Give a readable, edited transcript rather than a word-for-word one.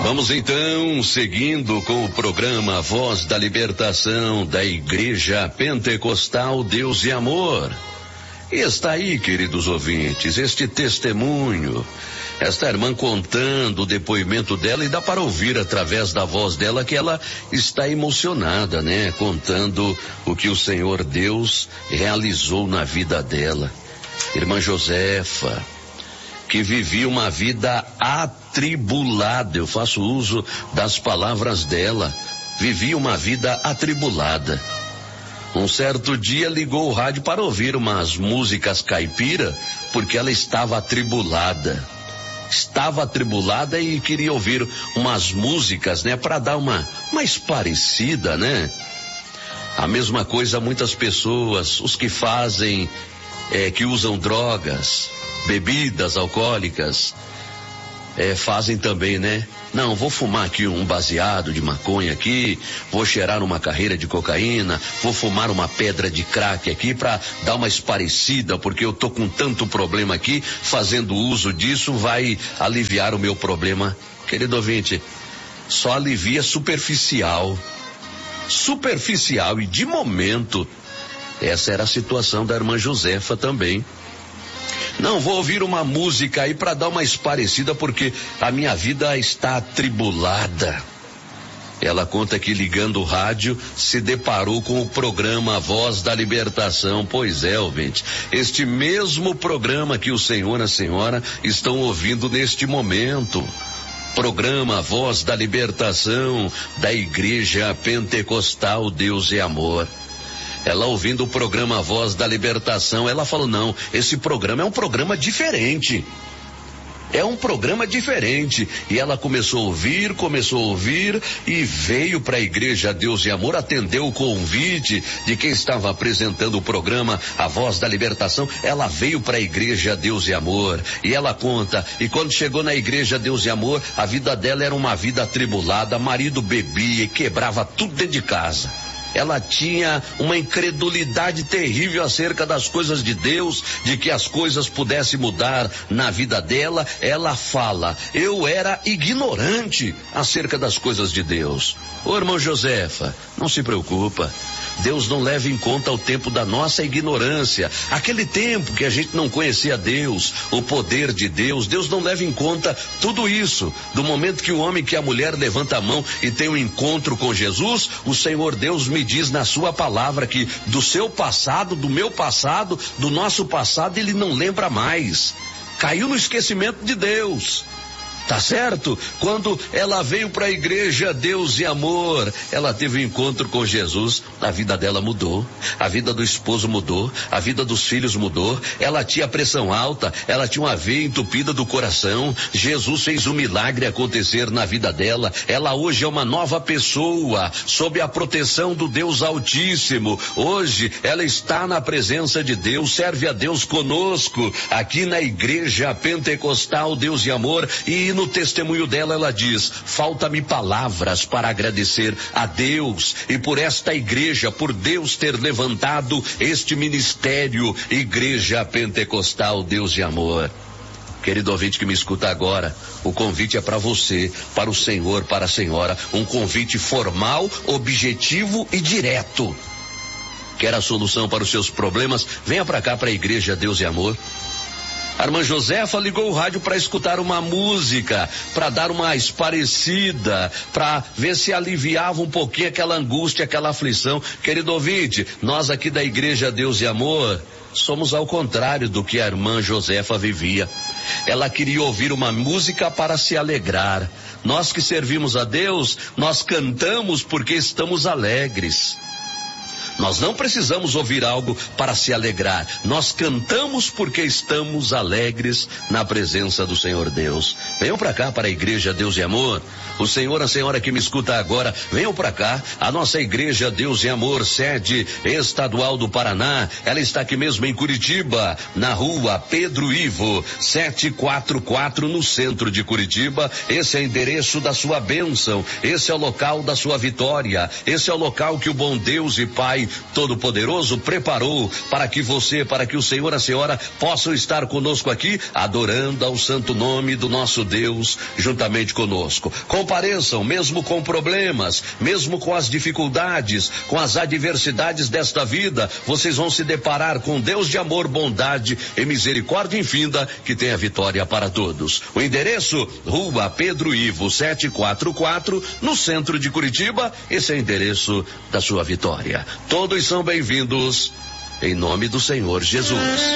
Vamos então, seguindo com o programa Voz da Libertação da Igreja Pentecostal Deus e Amor. E está aí, queridos ouvintes, este testemunho, esta irmã contando o depoimento dela, e dá para ouvir através da voz dela que ela está emocionada, né? Contando o que o Senhor Deus realizou na vida dela. Irmã Josefa, que vivia uma vida atribulada, eu faço uso das palavras dela, vivia uma vida atribulada. Um certo dia ligou o rádio para ouvir umas músicas caipira, porque ela estava atribulada. Estava atribulada e queria ouvir umas músicas, né, para dar uma mais parecida, né? A mesma coisa muitas pessoas, os que fazem, que usam drogas, bebidas alcoólicas, fazem também, né? Não, vou fumar aqui um baseado de maconha aqui, vou cheirar uma carreira de cocaína, vou fumar uma pedra de crack aqui para dar uma esparecida, porque eu tô com tanto problema aqui, fazendo uso disso vai aliviar o meu problema. Querido ouvinte, só alivia superficial, e de momento, essa era a situação da irmã Josefa também. Não, vou ouvir uma música aí para dar uma esparecida, porque a minha vida está atribulada. Ela conta que ligando o rádio se deparou com o programa Voz da Libertação. Pois é, ouvinte, este mesmo programa que o senhor e a senhora estão ouvindo neste momento. Programa Voz da Libertação da Igreja Pentecostal Deus e Amor. Ela ouvindo o programa Voz da Libertação, ela falou, não, esse programa é um programa diferente. É um programa diferente. E ela começou a ouvir e veio para a Igreja Deus e Amor, atendeu o convite de quem estava apresentando o programa A Voz da Libertação. Ela veio para a Igreja Deus e Amor e ela conta, e quando chegou na Igreja Deus e Amor, a vida dela era uma vida atribulada, marido bebia e quebrava tudo dentro de casa. Ela tinha uma incredulidade terrível acerca das coisas de Deus, de que as coisas pudessem mudar na vida dela. Ela fala, eu era ignorante acerca das coisas de Deus. Ô irmão Josefa, não se preocupa, Deus não leva em conta o tempo da nossa ignorância, aquele tempo que a gente não conhecia Deus, o poder de Deus. Deus não leva em conta tudo isso. Do momento que o homem, que a mulher levanta a mão e tem um encontro com Jesus, o Senhor Deus me diz na sua palavra que do seu passado, do meu passado, do nosso passado, ele não lembra mais. Caiu no esquecimento de Deus. Tá certo? Quando ela veio para a Igreja Deus e Amor, ela teve um encontro com Jesus, a vida dela mudou, a vida do esposo mudou, a vida dos filhos mudou. Ela tinha pressão alta, ela tinha uma veia entupida do coração. Jesus fez um milagre acontecer na vida dela. Ela hoje é uma nova pessoa, sob a proteção do Deus Altíssimo. Hoje ela está na presença de Deus, serve a Deus conosco, aqui na Igreja Pentecostal Deus e Amor. E no testemunho dela ela diz, falta-me palavras para agradecer a Deus e por esta igreja, por Deus ter levantado este ministério, Igreja Pentecostal Deus e Amor. Querido ouvinte que me escuta agora, o convite é para você, para o senhor, para a senhora, um convite formal, objetivo e direto. Quer a solução para os seus problemas? Venha para cá, para a Igreja Deus e Amor. A irmã Josefa ligou o rádio para escutar uma música, para dar uma esparecida, para ver se aliviava um pouquinho aquela angústia, aquela aflição. Querido ouvinte, nós aqui da Igreja Deus e Amor somos ao contrário do que a irmã Josefa vivia. Ela queria ouvir uma música para se alegrar. Nós que servimos a Deus, nós cantamos porque estamos alegres. Nós não precisamos ouvir algo para se alegrar. Nós cantamos porque estamos alegres na presença do Senhor Deus. Venham para cá, para a Igreja Deus e Amor. O senhor, a senhora que me escuta agora, venham para cá. A nossa Igreja Deus e Amor, sede estadual do Paraná, ela está aqui mesmo em Curitiba, na rua Pedro Ivo, 744, no centro de Curitiba. Esse é o endereço da sua bênção. Esse é o local da sua vitória. Esse é o local que o bom Deus e Pai Pai Todo-Poderoso preparou para que você, para que o Senhor e a Senhora possam estar conosco aqui, adorando ao santo nome do nosso Deus, juntamente conosco. Compareçam, mesmo com problemas, mesmo com as dificuldades, com as adversidades desta vida, vocês vão se deparar com Deus de amor, bondade e misericórdia infinda, que tem a vitória para todos. O endereço, Rua Pedro Ivo 744, no centro de Curitiba. Esse é o endereço da sua vitória. Todos são bem-vindos, em nome do Senhor Jesus.